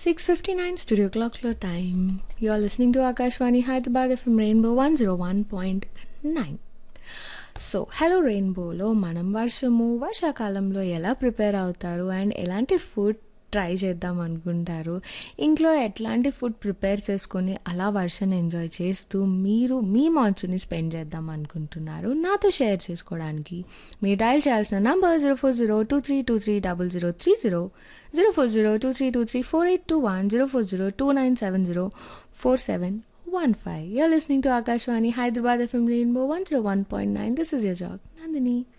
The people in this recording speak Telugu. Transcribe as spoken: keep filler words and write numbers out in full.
six fifty-nine studio clock లో time. You're listening to Akashwani Hyderabad F M Rainbow one oh one point nine. So hello రెయిన్బోలో మనం వర్షము వర్షాకాలంలో ఎలా ప్రిపేర్ అవుతారు అండ్ ఎలాంటి ఫుడ్ ట్రై చేద్దాం అనుకుంటారు, ఇంట్లో ఎట్లాంటి ఫుడ్ ప్రిపేర్ చేసుకొని అలా వర్షాన్ని ఎంజాయ్ చేస్తూ మీరు మీ మాన్సూన్ని స్పెండ్ చేద్దాం అనుకుంటున్నారు నాతో షేర్ చేసుకోవడానికి మీరు డయల్ చేయాల్సిన number zero four zero two three two three double zero three zero zero four zero two three two three four eight two one zero four zero two nine seven zero four seven one five. You're listening to Akashwani Hyderabad F M Rainbow one oh one point nine. This is your jog, Nandini.